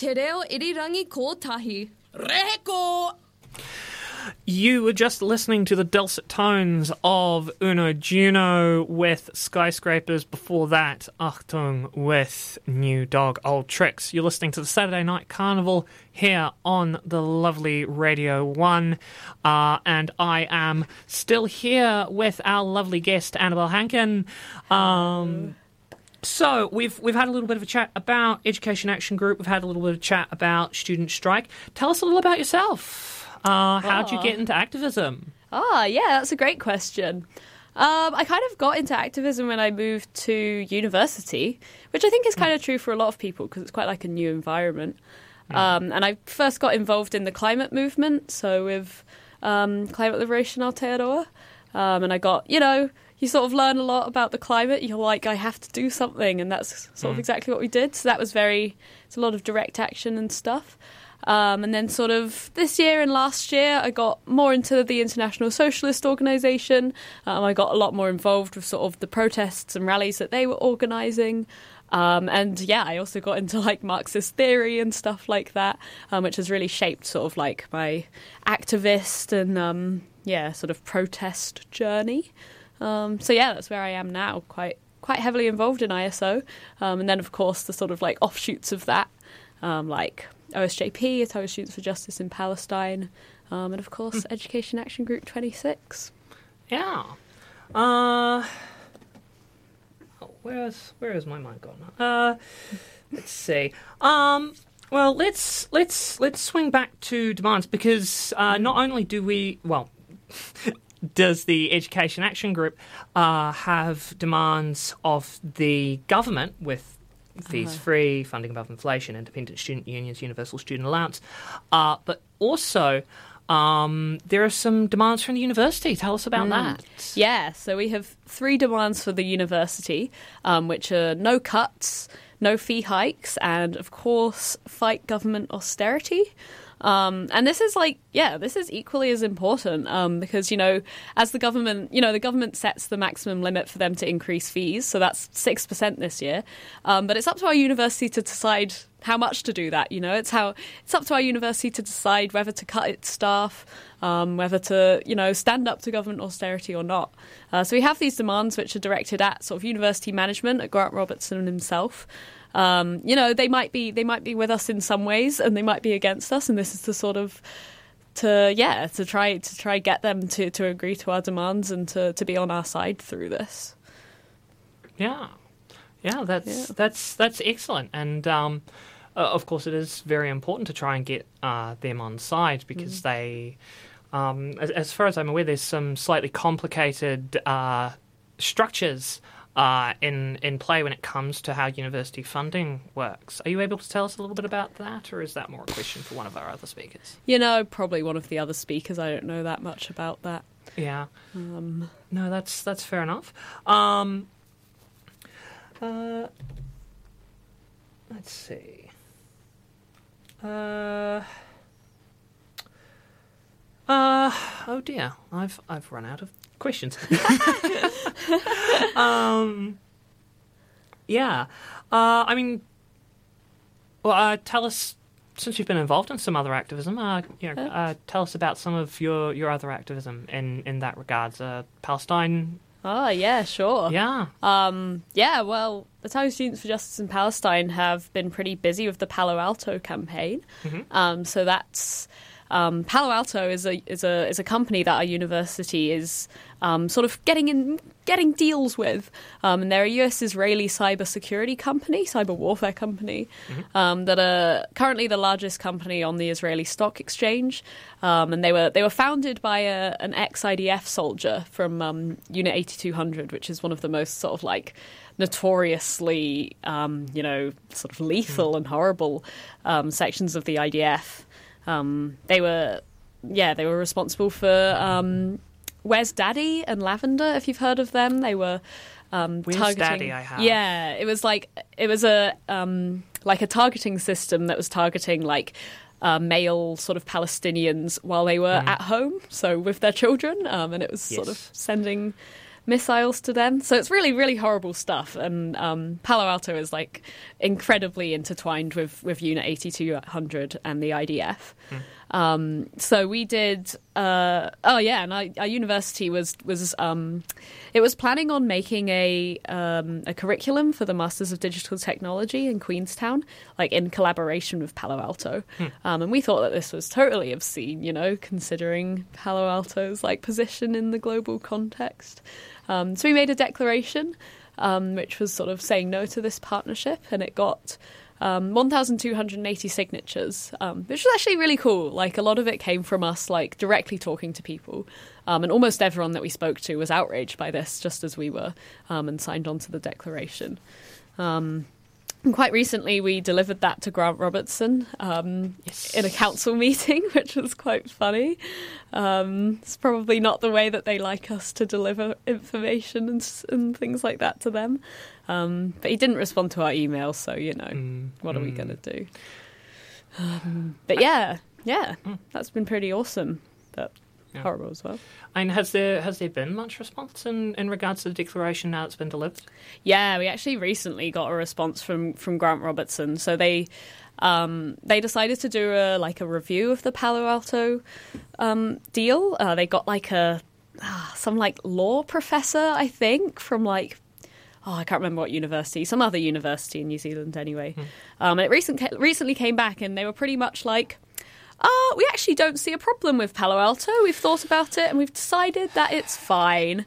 Te reo irirangi ko tahi. Reheko! You were just listening to the dulcet tones of Uno Juno with Skyscrapers. Before that, Achtung with New Dog Old Tricks. You're listening to the Saturday Night Carnival here on the lovely Radio 1. And I am still here with our lovely guest, Annabelle Hankin. So we've had a little bit of a chat about Education Action Group. We've had a little bit of chat about student strike. Tell us a little about yourself. How'd you get into activism? Yeah, that's a great question. I kind of got into activism when I moved to university, which I think is kind of true for a lot of people because it's quite like a new environment. And I first got involved in the climate movement, so with Climate Liberation Aotearoa. And I got, you sort of learn a lot about the climate. You're like, I have to do something, and that's sort of exactly what we did. So that was it's a lot of direct action and stuff. And then sort of this year and last year, I got more into the International Socialist Organisation. I got a lot more involved with sort of the protests and rallies that they were organising. And yeah, I also got into like Marxist theory and stuff like that, which has really shaped sort of like my activist and sort of protest journey. So yeah, that's where I am now, quite heavily involved in ISO. And then of course the sort of like offshoots of that, like OSJP, Otago Students for Justice in Palestine, and of course Education Action Group 26. Yeah. Where is my mind gone? Let's see. Well, let's swing back to demands because not only do we does the Education Action Group have demands of the government with fees-free, funding above inflation, independent student unions, universal student allowance, but also there are some demands from the university. Tell us about that. Yeah, so we have 3 demands for the university, which are no cuts, no fee hikes, and of course fight government austerity. And this is this is equally as important because, as the government sets the maximum limit for them to increase fees. So that's 6% this year. But it's up to our university to decide how much to do that. It's up to our university to decide whether to cut its staff, whether to, stand up to government austerity or not. So we have these demands which are directed at sort of university management, at Grant Robertson himself. They might be with us in some ways, and they might be against us. And this is the sort of to try get them to agree to our demands and to be on our side through this. Yeah, that's excellent. And of course, it is very important to try and get them on side because they, as far as I'm aware, there's some slightly complicated structures in play when it comes to how university funding works. Are you able to tell us a little bit about that, or is that more a question for one of our other speakers? Probably one of the other speakers. I don't know that much about that. Yeah. No, that's fair enough. Let's see. Oh dear, I've run out of questions. Tell us, since you've been involved in some other activism, tell us about some of your other activism in that regards. Palestine. Oh, yeah, sure. Yeah. Well, the Otago Students for Justice in Palestine have been pretty busy with the Palo Alto campaign. Mm-hmm. So that's Palo Alto is a company that our university is sort of getting deals with, and they're a US-Israeli cyber warfare company, that are currently the largest company on the Israeli stock exchange, and they were founded by an ex-IDF soldier from Unit 8200, which is one of the most sort of like notoriously sort of lethal and horrible sections of the IDF. They were responsible for Where's Daddy and Lavender, if you've heard of them. They were Where's targeting. Daddy, I have. Yeah, it was a targeting system that was targeting male sort of Palestinians while they were at home, so with their children, and it was sort of sending missiles to them. So it's really, really horrible stuff. And Palo Alto is like incredibly intertwined with Unit 8200 and the IDF. So we did. And our university was it was planning on making a curriculum for the Masters of Digital Technology in Queenstown, like in collaboration with Palo Alto. And we thought that this was totally obscene, considering Palo Alto's like position in the global context. So we made a declaration, which was sort of saying no to this partnership, and it got 1,280 signatures, which was actually really cool. Like, a lot of it came from us, like, directly talking to people. And almost everyone that we spoke to was outraged by this, just as we were, and signed on to the declaration. And quite recently, we delivered that to Grant Robertson in a council meeting, which was quite funny. It's probably not the way that they like us to deliver information and things like that to them. But he didn't respond to our email, so, what are we going to do? But yeah, that's been pretty awesome, but horrible as well. And has there been much response in regards to the declaration now it's been delivered? Yeah, we actually recently got a response from Grant Robertson. So they decided to do a review of the Palo Alto deal. They got some law professor, I think, from I can't remember what university, some other university in New Zealand anyway. And it recently came back, and they were pretty much like, we actually don't see a problem with Palo Alto. We've thought about it and we've decided that it's fine.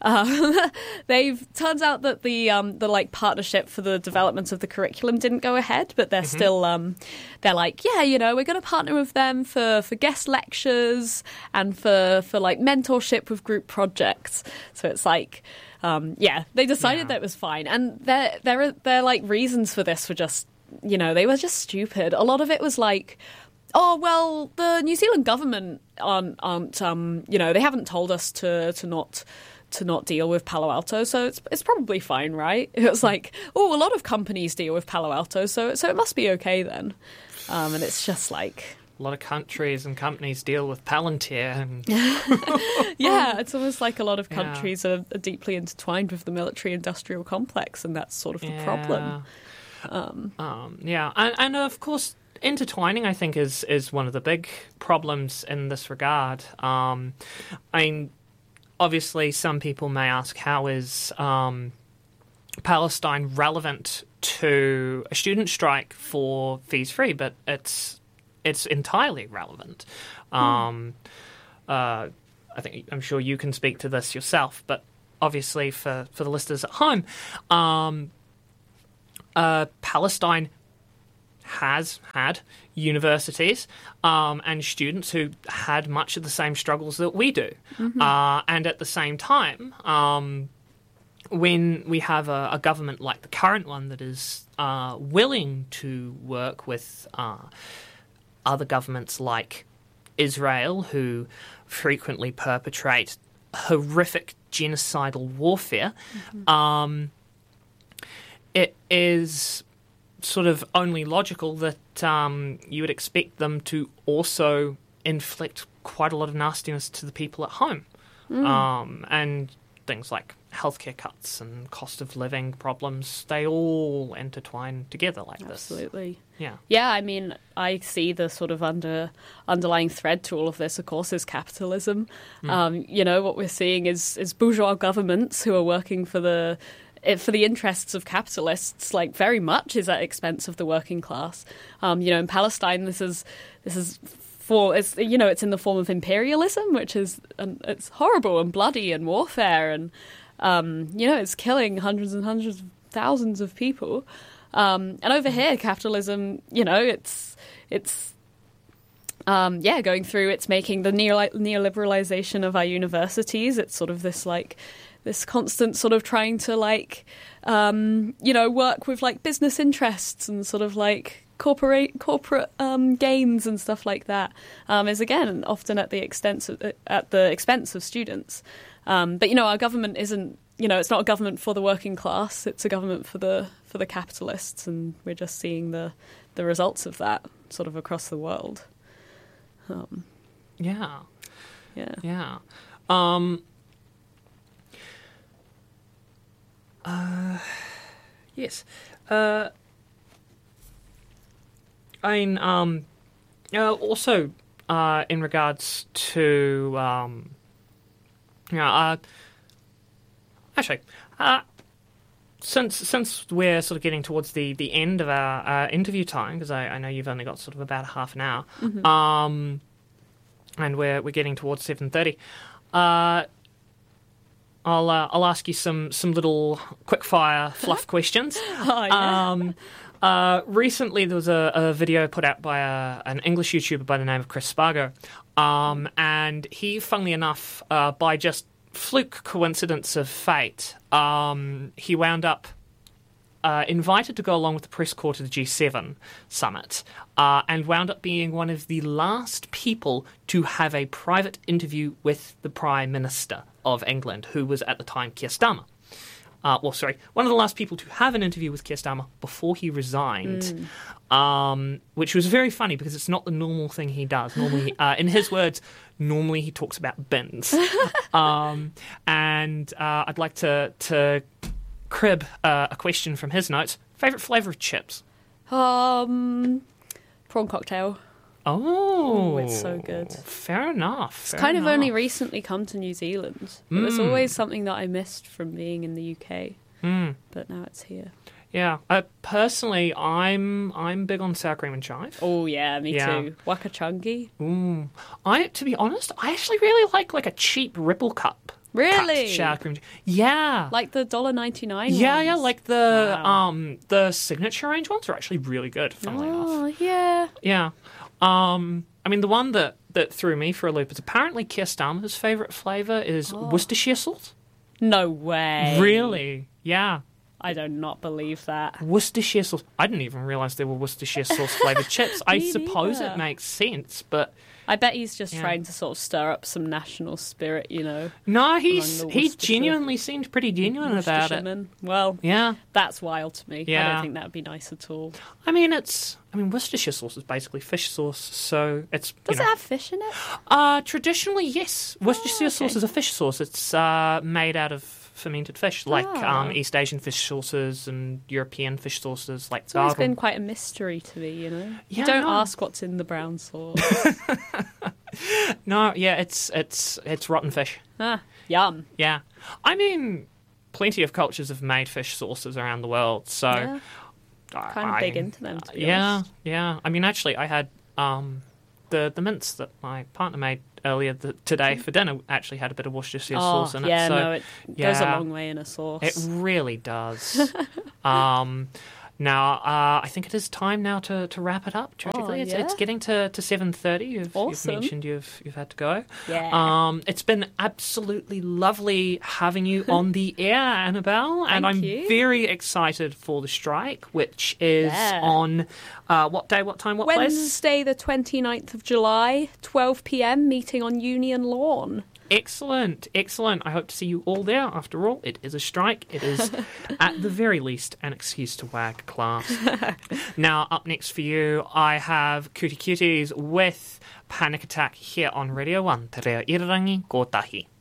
Turns out that the partnership for the development of the curriculum didn't go ahead, but they're still they're like, we're going to partner with them for guest lectures and for mentorship with group projects. So it's like, they decided that it was fine, and their reasons for this were just, they were just stupid. A lot of it was like, oh, well, the New Zealand government aren't they haven't told us to not deal with Palo Alto, so it's probably fine, right? It was like, oh, a lot of companies deal with Palo Alto, so it must be okay then. And it's just like, a lot of countries and companies deal with Palantir. And yeah, it's almost like a lot of countries are deeply intertwined with the military-industrial complex, and that's sort of the problem. And of course, intertwining, I think, is one of the big problems in this regard. I mean, obviously, some people may ask, how is Palestine relevant to a student strike for fees free? But it's entirely relevant. I'm sure you can speak to this yourself, but obviously for the listeners at home, Palestine has had universities and students who had much of the same struggles that we do. And at the same time, when we have a government like the current one that is willing to work with other governments like Israel, who frequently perpetrate horrific genocidal warfare, it is sort of only logical that you would expect them to also inflict quite a lot of nastiness to the people at home. And things like healthcare cuts and cost of living problems, they all intertwine together like this. Absolutely. Yeah. Yeah, I mean, I see the sort of underlying thread to all of this, of course, is capitalism. What we're seeing is bourgeois governments who are working for the interests of capitalists, like, very much is at expense of the working class. In Palestine, this is it's in the form of imperialism, which is it's horrible and bloody and warfare, and it's killing hundreds and hundreds of thousands of people. And over here, capitalism, it's going through. It's making the neoliberalization of our universities. It's sort of this constant sort of trying to work with business interests and sort of corporate gains and stuff like that, is again often at the expense of students. But our government isn't. It's not a government for the working class. It's a government for the capitalists, and we're just seeing the results of that sort of across the world. Yes. I mean, also, in regards to, actually, since we're sort of getting towards the end of our interview time, because I know you've only got sort of about half an hour, and we're getting towards 7:30. I'll ask you some little quick-fire fluff questions. Oh, yeah. Recently, there was a video put out by an English YouTuber by the name of Chris Spargo, and he, funnily enough, by just fluke coincidence of fate, he wound up invited to go along with the press corps to the G7 summit, and wound up being one of the last people to have a private interview with the Prime Minister of England, who was at the time Keir Starmer. One of the last people to have an interview with Keir Starmer before he resigned, which was very funny because it's not the normal thing he does. Normally, in his words, normally he talks about bins. And I'd like to crib a question from his notes. Favourite flavour of chips? Prawn cocktail. Oh, it's so good. Fair enough. It's kind of only recently come to New Zealand. It was always something that I missed from being in the UK, but now it's here. Yeah, personally, I'm big on sour cream and chive. Oh yeah, me too. Wakachungi. To be honest, I actually really like a cheap Ripple cup. Really? Sour cream. Yeah. Like the $1.99 Yeah, ones? yeah, like the signature range ones are actually really good, funnily enough. Oh, yeah. Yeah. I mean, the one that threw me for a loop is apparently Keir Starmer's favourite flavour is Worcestershire sauce. No way. Really? Yeah. I do not believe that. Worcestershire sauce. I didn't even realise there were Worcestershire sauce flavoured chips. I suppose neither. it makes sense, but... I bet he's just trying to sort of stir up some national spirit, you know. No, he genuinely seemed pretty genuine about it. Well, yeah, that's wild to me. Yeah. I don't think that would be nice at all. I mean, Worcestershire sauce is basically fish sauce, so it's... Does it have fish in it? Traditionally, yes. Worcestershire sauce is a fish sauce. It's made out of fermented fish, like East Asian fish sauces and European fish sauces, like it's always been quite a mystery to me, you know. Yeah, you don't ask what's in the brown sauce. No, yeah, it's rotten fish. Yum. Yeah, I mean, plenty of cultures have made fish sauces around the world, so kind of big into them. To be honest. Yeah. I mean, actually, I had the mince that my partner made earlier today for dinner actually had a bit of Worcestershire sauce in it. Yeah, so, no, it goes a long way in a sauce. It really does. Now, I think it is time now to wrap it up. Tragically, it's getting to 7:30. You've mentioned you've had to go. Yeah. It's been absolutely lovely having you on the air, Annabelle, and I'm very excited for the strike, which is on what day, what time, what place? Wednesday, the 29th of July, 12 p.m. Meeting on Union Lawn. Excellent. I hope to see you all there. After all, it is a strike. It is, at the very least, an excuse to wag class. Now, up next for you, I have Cutie Cuties with Panic Attack here on Radio 1 Te Reo Irirangi Kotahi.